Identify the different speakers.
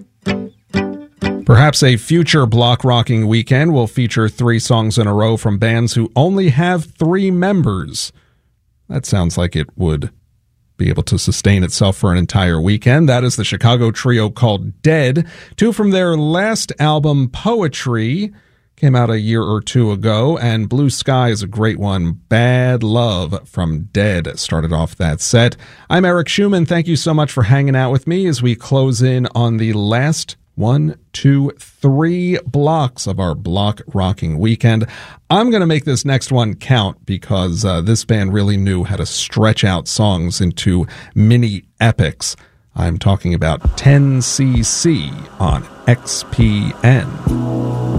Speaker 1: Perhaps a future block rocking weekend will feature 3 songs in a row from bands who only have 3 members. That sounds like it would be able to sustain itself for an entire weekend. That is the Chicago trio called Dead. 2 from their last album, Poetry, came out a year or 2 ago, and Blue Sky is a great one. Bad Love from Dead started off that set. I'm Eric Schumann. Thank you so much for hanging out with me as we close in on the last 1, 2, 3 blocks of our block rocking weekend. I'm going to make this next one count because this band really knew how to stretch out songs into mini epics. I'm talking about 10cc on XPN.